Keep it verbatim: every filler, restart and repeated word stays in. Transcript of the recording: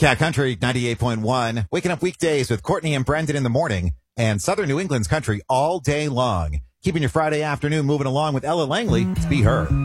Cat Country ninety-eight point one. Waking up weekdays with Courtney and Brendan in the morning and Southern New England's country all day long. Keeping your Friday afternoon moving along with Ella Langley. It's Be Her.